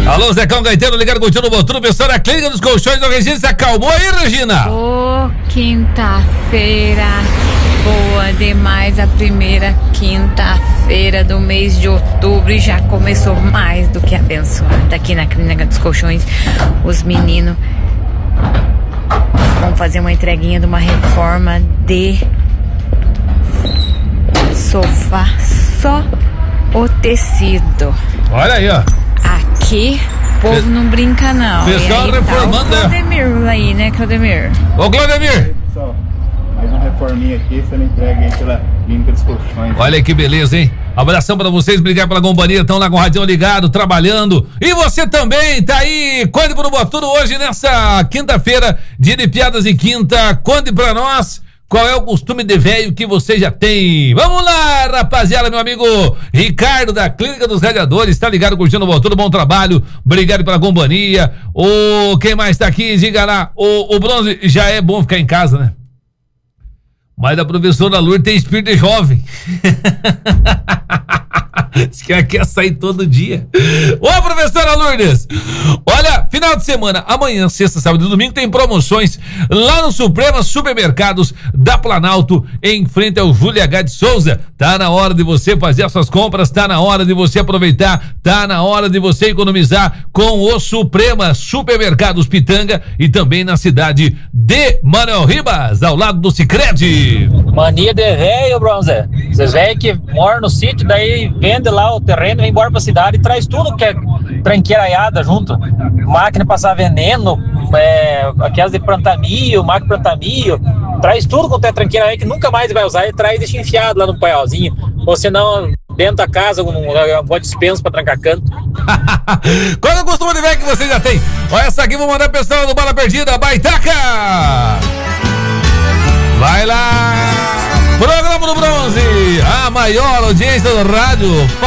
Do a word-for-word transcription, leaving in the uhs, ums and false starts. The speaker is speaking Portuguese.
Alô, Zecão Gaetano, ligado contigo no Botuno, pessoal da Clínica dos Colchões da Regina. Se acalmou aí, Regina? Ô, quinta-feira boa demais, a primeira quinta-feira do mês de outubro e já começou mais do que abençoada aqui na Clínica dos Colchões. Os meninos vão fazer uma entreguinha de uma reforma de sofá, só o tecido. Olha aí, ó. Aqui, o povo Pe- não brinca, não. Pessoal reformando, tá o Claudemir aí, né, Claudemir? Ô, Claudemir! Pessoal, mais uma reforminha aqui, sendo entregue aí pela Clínica dos Colchões. Olha que beleza, hein? Abração pra vocês, obrigado pela companhia, estão lá com o radinho ligado, trabalhando. E você também, tá aí, conte pro Botuno hoje, nessa quinta-feira, dia de piadas e quinta. Conte pra nós qual é o costume de velho que você já tem. Vamos lá, rapaziada, meu amigo Ricardo da Clínica dos Radiadores, tá ligado, curtindo o Botuno, bom trabalho, obrigado pela companhia. O quem mais tá aqui, diga lá, o, o Bronze, já é bom ficar em casa, né? Mas a professora Lourdes tem espírito de jovem. Acho que ela quer sair todo dia. Ô, professora Lourdes, olha, final de semana, amanhã, sexta, sábado e domingo, tem promoções lá no Suprema Supermercados da Planalto, em frente ao Júlio H. de Souza. Tá na hora de você fazer as suas compras, tá na hora de você aproveitar, tá na hora de você economizar com o Suprema Supermercados Pitanga e também na cidade de Manuel Ribas, ao lado do Sicredi. Mania de velho, Bronze. Vocês velhos que moram no sítio, daí vende lá o terreno, vem embora pra cidade e traz tudo que é tranqueiraiada junto. Máquina passar veneno, é, aquelas de plantamio, máquina plantamio, traz tudo quanto é tranqueira aí que nunca mais vai usar e traz e deixa enfiado lá no paiolzinho. Ou senão, dentro da casa, uma boa dispensa pra trancar canto. Qual é o costume de velho que você já tem? Olha essa aqui, vou mandar pro pessoal do Bala Perdida, Baitaca! Vai lá! Programa do Bronze, a maior audiência do rádio.